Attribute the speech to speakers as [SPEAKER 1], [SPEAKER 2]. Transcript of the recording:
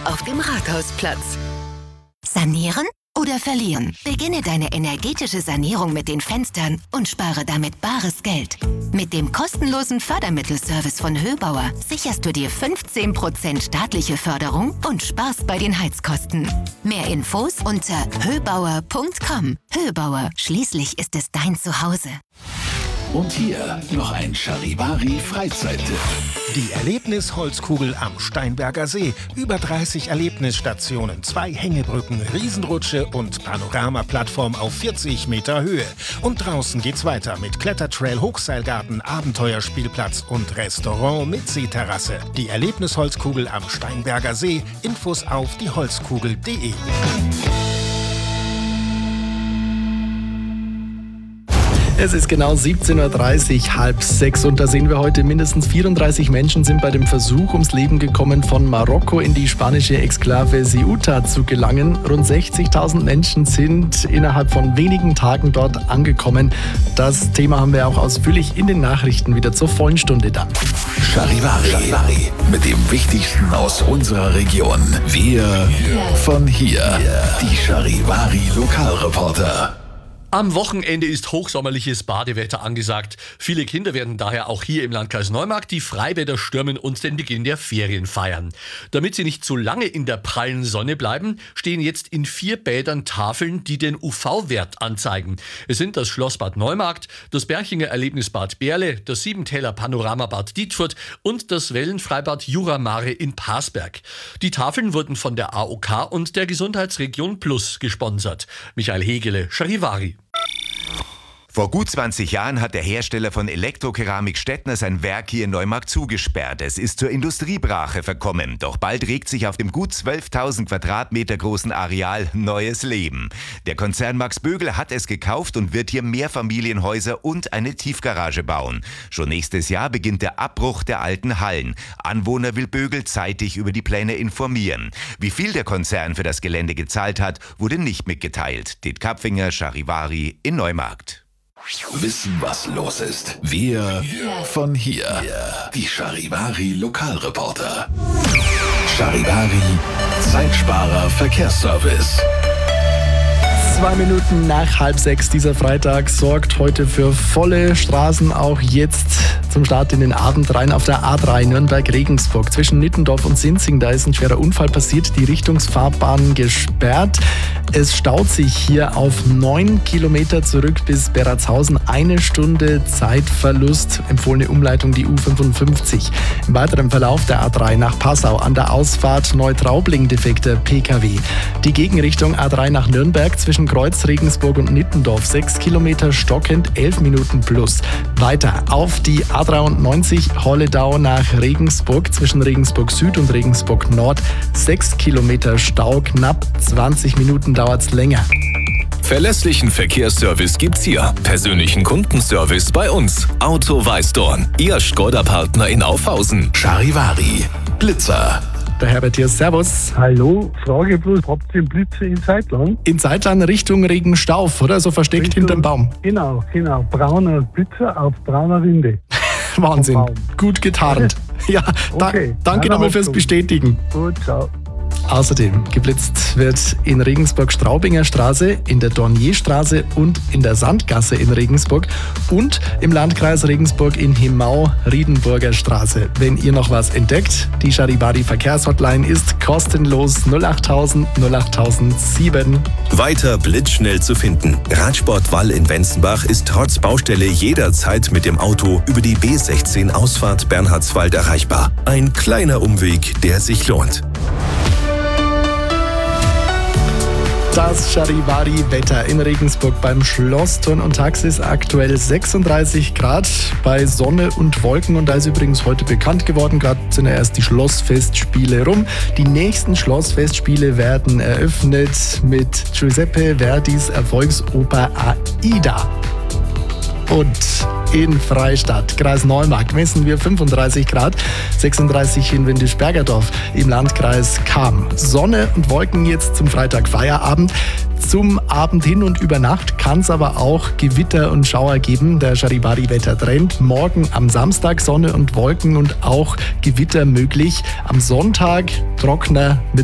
[SPEAKER 1] auf dem Rathausplatz.
[SPEAKER 2] Sanieren oder verlieren? Beginne deine energetische Sanierung mit den Fenstern und spare damit bares Geld. Mit dem kostenlosen Fördermittelservice von Höbauer sicherst du dir 15% staatliche Förderung und sparst bei den Heizkosten. Mehr Infos unter höbauer.com. Höbauer, schließlich ist es dein Zuhause.
[SPEAKER 3] Und hier noch ein Charivari-Freizeittipp.
[SPEAKER 4] Die Erlebnis-Holzkugel am Steinberger See. Über 30 Erlebnisstationen, 2 Hängebrücken, Riesenrutsche und Panoramaplattform auf 40 Meter Höhe. Und draußen geht's weiter mit Klettertrail, Hochseilgarten, Abenteuerspielplatz und Restaurant mit Seeterrasse. Die Erlebnis-Holzkugel am Steinberger See. Infos auf dieholzkugel.de.
[SPEAKER 5] Es ist genau 17.30 Uhr, 5:30 und da sehen wir heute, mindestens 34 Menschen sind bei dem Versuch ums Leben gekommen, von Marokko in die spanische Exklave Ceuta zu gelangen. Rund 60.000 Menschen sind innerhalb von wenigen Tagen dort angekommen. Das Thema haben wir auch ausführlich in den Nachrichten wieder zur vollen Stunde dann.
[SPEAKER 3] Charivari. Mit dem Wichtigsten aus unserer Region. Wir von hier. Die Charivari-Lokalreporter.
[SPEAKER 6] Am Wochenende ist hochsommerliches Badewetter angesagt. Viele Kinder werden daher auch hier im Landkreis Neumarkt die Freibäder stürmen und den Beginn der Ferien feiern. Damit sie nicht zu lange in der prallen Sonne bleiben, stehen jetzt in 4 Bädern Tafeln, die den UV-Wert anzeigen. Es sind das Schlossbad Neumarkt, das Berchinger Erlebnisbad Berle, das Siebentäler Panoramabad Dietfurt und das Wellenfreibad Jura Mare in Parsberg. Die Tafeln wurden von der AOK und der Gesundheitsregion Plus gesponsert. Michael Hegele, Charivari.
[SPEAKER 7] Vor gut 20 Jahren hat der Hersteller von Elektrokeramik Stettner sein Werk hier in Neumarkt zugesperrt. Es ist zur Industriebrache verkommen. Doch bald regt sich auf dem gut 12.000 Quadratmeter großen Areal neues Leben. Der Konzern Max Bögel hat es gekauft und wird hier Mehrfamilienhäuser und eine Tiefgarage bauen. Schon nächstes Jahr beginnt der Abbruch der alten Hallen. Anwohner will Bögel zeitig über die Pläne informieren. Wie viel der Konzern für das Gelände gezahlt hat, wurde nicht mitgeteilt. Det Kapfinger, Charivari in Neumarkt.
[SPEAKER 3] Wissen, was los ist. Wir von hier. Die Charivari-Lokalreporter. Charivari, Zeitsparer Verkehrsservice.
[SPEAKER 5] 2 Minuten nach 5:30 dieser Freitag sorgt heute für volle Straßen, auch jetzt zum Start in den Abend rein auf der A3 Nürnberg-Regensburg. Zwischen Nittendorf und Sinzing, da ist ein schwerer Unfall passiert, die Richtungsfahrbahn gesperrt. Es staut sich hier auf 9 Kilometer zurück bis Beratshausen. 1 Stunde Zeitverlust, empfohlene Umleitung die U55. Im weiteren Verlauf der A3 nach Passau an der Ausfahrt Neutraubling defekter PKW. Die Gegenrichtung A3 nach Nürnberg zwischen Kreuz, Regensburg und Nittendorf 6 Kilometer stockend, 11 Minuten plus. Weiter auf die A93 Holledau nach Regensburg zwischen Regensburg Süd und Regensburg Nord 6 Kilometer Stau, knapp 20 Minuten dauert's länger.
[SPEAKER 8] Verlässlichen Verkehrsservice gibt's hier. Persönlichen Kundenservice bei uns. Auto Weißdorn, Ihr Škoda-Partner in Aufhausen.
[SPEAKER 3] Charivari, Blitzer.
[SPEAKER 5] Der Herbert hier, servus.
[SPEAKER 9] Hallo, Frage bloß, habt ihr Blitze in Zeitlang?
[SPEAKER 5] In Zeitlang Richtung Regenstauf, oder? So versteckt hinterm Baum.
[SPEAKER 9] Genau. Brauner Blitzer auf brauner Rinde.
[SPEAKER 5] Wahnsinn, gut getarnt. Ja,
[SPEAKER 9] Okay.
[SPEAKER 5] danke nochmal fürs Bestätigen.
[SPEAKER 9] Gut, ciao.
[SPEAKER 5] Außerdem geblitzt wird in Regensburg Straubinger Straße, in der Dornierstraße und in der Sandgasse in Regensburg und im Landkreis Regensburg in Himau Riedenburger Straße. Wenn ihr noch was entdeckt, die Charivari Verkehrshotline ist kostenlos 08000 08007.
[SPEAKER 8] Weiter blitzschnell zu finden. Radsport Wall in Wenzenbach ist trotz Baustelle jederzeit mit dem Auto über die B16 Ausfahrt Bernhardswald erreichbar. Ein kleiner Umweg, der sich lohnt.
[SPEAKER 5] Das Charivari-Wetter in Regensburg beim Schlossturn und Taxis aktuell 36 Grad bei Sonne und Wolken. Und da ist übrigens heute bekannt geworden, gerade sind ja erst die Schlossfestspiele rum. Die nächsten Schlossfestspiele werden eröffnet mit Giuseppe Verdis Erfolgsoper Aida. Und in Freistadt, Kreis Neumarkt, messen wir 35 Grad, 36 in Windisch-Bergerdorf im Landkreis Cham. Sonne und Wolken jetzt zum Freitag Feierabend. Zum Abend hin und über Nacht kann es aber auch Gewitter und Schauer geben. Der Charivari-Wettertrend. Morgen am Samstag Sonne und Wolken und auch Gewitter möglich. Am Sonntag trockener mit